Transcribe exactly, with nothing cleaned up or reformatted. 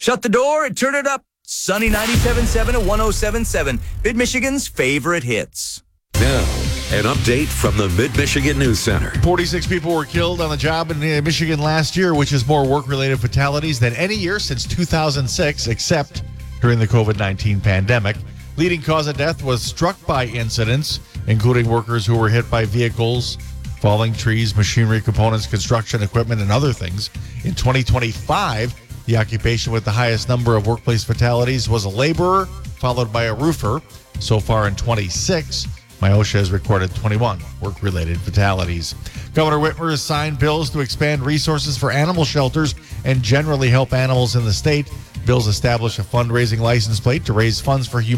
Shut the door and turn it up. Sunny ninety-seven point seven at one oh seven point seven. Mid-Michigan's favorite hits. Now, an update from the Mid-Michigan News Center. forty-six people were killed on the job in uh, Michigan last year, which is more work-related fatalities than any year since two thousand six, except during the covid nineteen pandemic. Leading cause of death was struck by incidents, including workers who were hit by vehicles, falling trees, machinery components, construction equipment, and other things. In twenty twenty-five, the occupation with the highest number of workplace fatalities was a laborer, followed by a roofer. So far in twenty-six, MIOSHA has recorded twenty-one work-related fatalities. Governor Whitmer has signed bills to expand resources for animal shelters and generally help animals in the state. Bills establish a fundraising license plate to raise funds for human